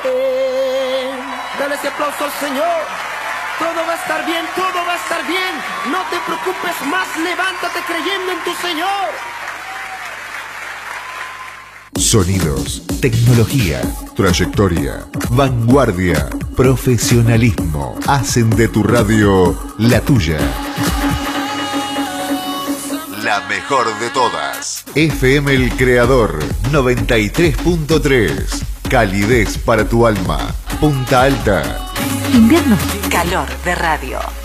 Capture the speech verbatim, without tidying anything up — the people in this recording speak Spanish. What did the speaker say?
Eh, dale ese aplauso al Señor. Todo va a estar bien, todo va a estar bien. No te preocupes más, levántate creyendo en tu Señor. Sonidos, tecnología, trayectoria, vanguardia, profesionalismo hacen de tu radio la tuya. La mejor de todas. F M El Creador noventa y tres punto tres. Calidez para tu alma. Punta Alta. Invierno. Calor de radio.